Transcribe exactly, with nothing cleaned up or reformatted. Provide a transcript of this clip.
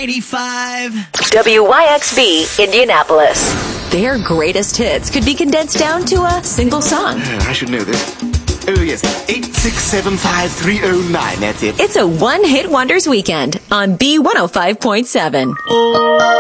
eighty-five. W Y X V, Indianapolis. Their greatest hits could be condensed down to a single song. Oh, I should know this. Oh, yes. eight six seven five three oh nine. That's it. It's a one-hit wonders weekend on B one oh five point seven.